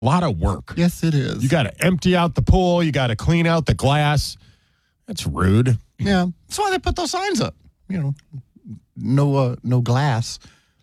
A lot of work. Yes, it is. You got to empty out the pool. You got to clean out the glass. That's rude. Yeah. That's why they put those signs up. No glass,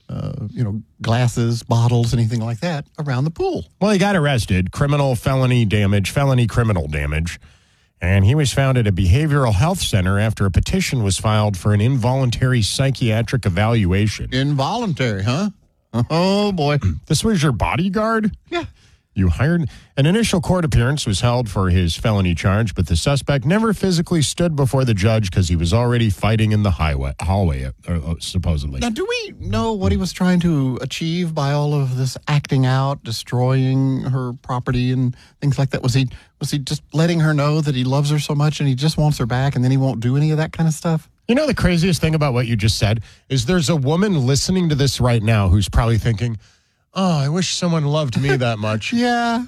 glasses, bottles, anything like that around the pool. Well, he got arrested. Felony, criminal damage. And he was found at a behavioral health center after a petition was filed for an involuntary psychiatric evaluation. Involuntary, huh? Oh, boy. This was your bodyguard? Yeah. You hired? An initial court appearance was held for his felony charge, but the suspect never physically stood before the judge because he was already fighting in the hallway, supposedly. Now, do we know what he was trying to achieve by all of this acting out, destroying her property and things like that? Was he just letting her know that he loves her so much and he just wants her back and then he won't do any of that kind of stuff? You know, the craziest thing about what you just said is there's a woman listening to this right now who's probably thinking, oh, I wish someone loved me that much. Yeah.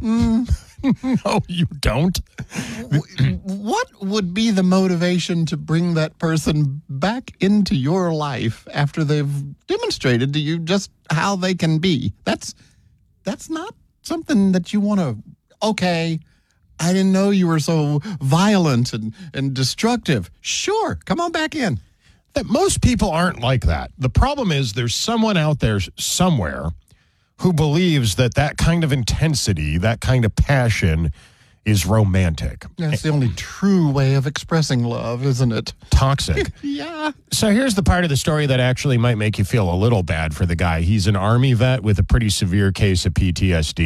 No, you don't. What would be the motivation to bring that person back into your life after they've demonstrated to you just how they can be? That's not something that you want to, okay, I didn't know you were so violent and destructive. Sure, come on back in. That most people aren't like that. The problem is there's someone out there somewhere who believes that kind of intensity, that kind of passion is romantic. That's the only true way of expressing love, isn't it? Toxic. Yeah. So here's the part of the story that actually might make you feel a little bad for the guy. He's an Army vet with a pretty severe case of PTSD.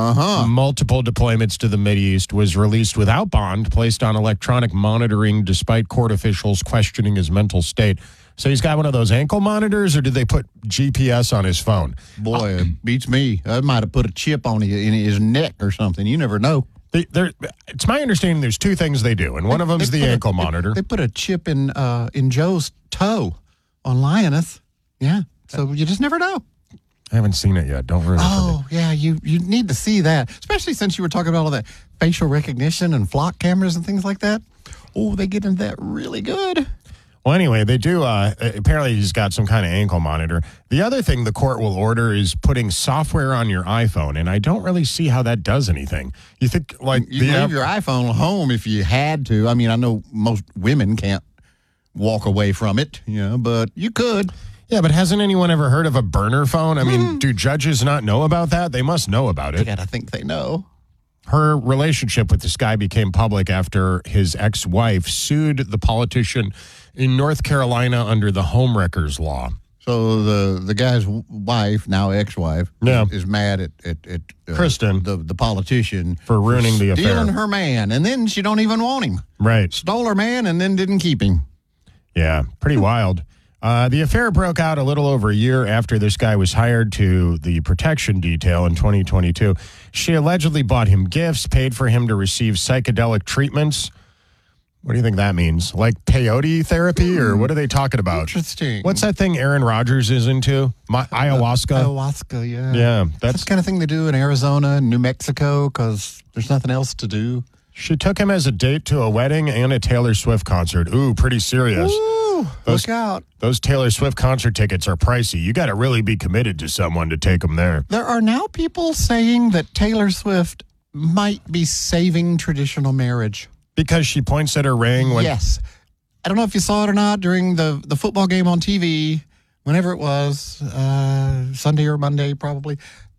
Multiple deployments to the Mideast, was released without bond, placed on electronic monitoring despite court officials questioning his mental state. So he's got one of those ankle monitors, or did they put GPS on his phone? Boy, it beats me. I might have put a chip on in his neck or something. You never know. It's my understanding there's two things they do, and one of them's the ankle monitor. They put a chip in Joe's toe on Lioness. Yeah, so you just never know. I haven't seen it yet. Don't ruin it for me. Oh, yeah, you need to see that, especially since you were talking about all that facial recognition and flock cameras and things like that. Oh, they get into that really good. Well, anyway, they do. Apparently, he's got some kind of ankle monitor. The other thing the court will order is putting software on your iPhone, and I don't really see how that does anything. You think, like, you leave your iPhone home if you had to. I mean, I know most women can't walk away from it, but you could. Yeah, but hasn't anyone ever heard of a burner phone? I mean, do judges not know about that? They must know about it. I gotta think they know. Her relationship with this guy became public after his ex-wife sued the politician in North Carolina under the homewreckers law. So the guy's wife, now ex-wife, is mad at Kristen, the politician, for ruining the affair, stealing her man, and then she don't even want him. Right, stole her man and then didn't keep him. Yeah, pretty wild. The affair broke out a little over a year after this guy was hired to the protection detail in 2022. She allegedly bought him gifts, paid for him to receive psychedelic treatments. What do you think that means? Like peyote therapy, or what are they talking about? Interesting. What's that thing Aaron Rodgers is into? Ayahuasca? Ayahuasca, yeah. Yeah. That's the kind of thing they do in Arizona and New Mexico because there's nothing else to do. She took him as a date to a wedding and a Taylor Swift concert. Ooh, pretty serious. Ooh, look out. Those Taylor Swift concert tickets are pricey. You got to really be committed to someone to take them there. There are now people saying that Taylor Swift might be saving traditional marriage. Because she points at her ring? Yes. I don't know if you saw it or not during the football game on TV, whenever it was, Sunday or Monday probably.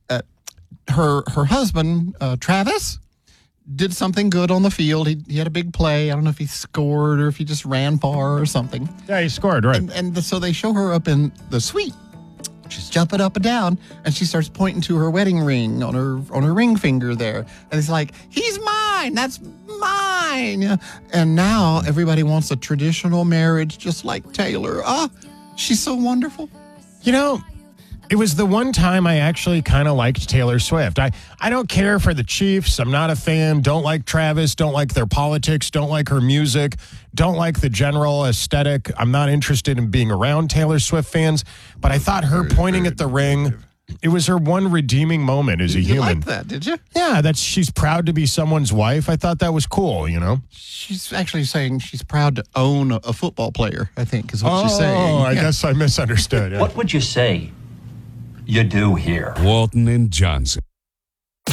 Her husband, Travis, did something good on the field. He had a big play. I don't know if he scored or if he just ran far or something. Yeah, he scored, right. So they show her up in the suite. She's jumping up and down, and she starts pointing to her wedding ring on her ring finger there. And it's like, he's mine. That's mine. And now everybody wants a traditional marriage just like Taylor. She's so wonderful. You know, it was the one time I actually kind of liked Taylor Swift. I don't care for the Chiefs. I'm not a fan. Don't like Travis. Don't like their politics. Don't like her music. Don't like the general aesthetic. I'm not interested in being around Taylor Swift fans. But I thought her pointing at the ring, it was her one redeeming moment as a human. You liked that, did you? Yeah, she's proud to be someone's wife. I thought that was cool, She's actually saying she's proud to own a football player, I think, is what she's saying. Oh, I guess I misunderstood. What would you say you do here? Walton and Johnson.